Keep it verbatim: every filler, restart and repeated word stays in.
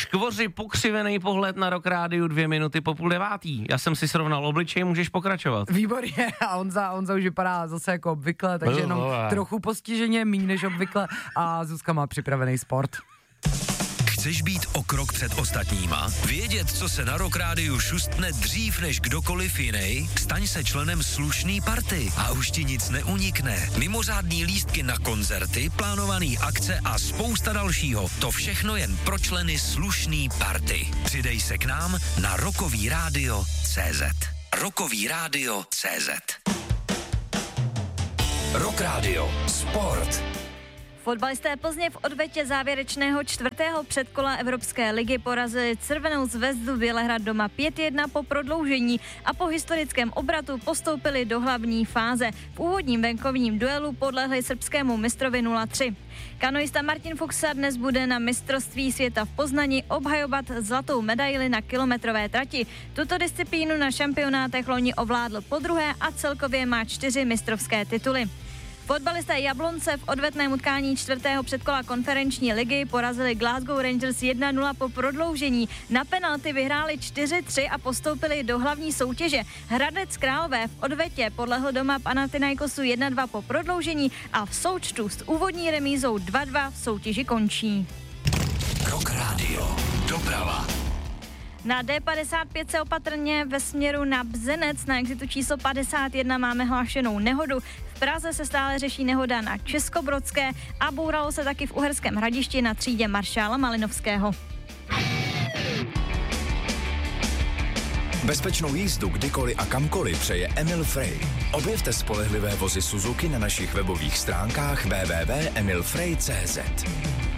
Škvoři pokřivený pohled na Rock Rádiu dvě minuty po půl devátý. Já jsem si srovnal obličej, můžeš pokračovat. Výborně, a Honza, Honza už vypadá zase jako obvykle, takže jenom trochu postiženě, míň než obvykle a Zuzka má připravený sport. Chceš být o krok před ostatníma? Vědět, co se na Rock Rádiu šustne dřív než kdokoliv jiný? Staň se členem slušný party a už ti nic neunikne. Mimořádný lístky na koncerty, plánovaný akce a spousta dalšího. To všechno jen pro členy slušný party. Přidej se k nám na Rockový rádio tečka cé zet. Rockový rádio tečka cé zet. Rock Radio. Sport. Fotbalisté Plzně v odvetě závěrečného čtvrtého předkola Evropské ligy porazili Crvenou zvezdu Bělehrad doma pět jedna po prodloužení a po historickém obratu postoupili do hlavní fáze. V úvodním venkovním duelu podlehli srbskému mistrovi nula tři. Kanoista Martin Fuchsa dnes bude na mistrovství světa v Poznani obhajovat zlatou medaili na kilometrové trati. Tuto disciplínu na šampionátech loni ovládl podruhé a celkově má čtyři mistrovské tituly. Fotbalisté Jablonce v odvetném utkání čtvrtého předkola konferenční ligy porazili Glasgow Rangers jedna nula po prodloužení. Na penalty vyhráli čtyři tři a postoupili do hlavní soutěže. Hradec Králové v odvetě podlehl doma Panathinaikosu jedna dva po prodloužení a v součtu s úvodní remízou dva dva v soutěži končí. Rock Radio. Doprava. Na D padesát pět se opatrně ve směru na Bzenec na exitu číslo padesát jedna máme hlášenou nehodu. V Praze se stále řeší nehoda na Českobrodské a bouralo se taky v Uherském Hradišti na třídě maršála Malinovského. Bezpečnou jízdu kdykoliv a kamkoliv přeje Emil Frey. Objevte spolehlivé vozy Suzuki na našich webových stránkách w w w tečka emil frey tečka cé zet.